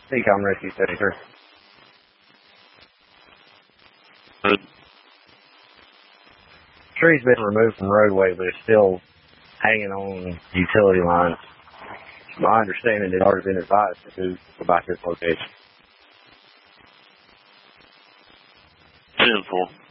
Seacom Rescue 33. Tree's been removed from roadway, but it's still hanging on utility lines. My understanding it's already been advised to do about this location. 10-4.